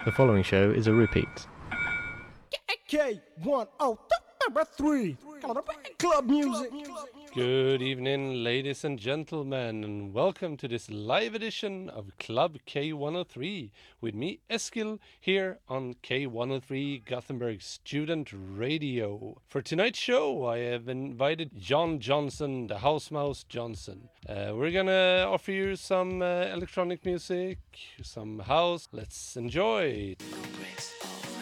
The following show is a repeat. K103 Club Music. Good evening, ladies and gentlemen, and welcome to this live edition of Club K103 with me, Eskil, here on K103 Gothenburg Student Radio. For tonight's show, I have invited John Johnson, the House Mouse Johnson. We're gonna offer you some electronic music, some house. Let's enjoy it.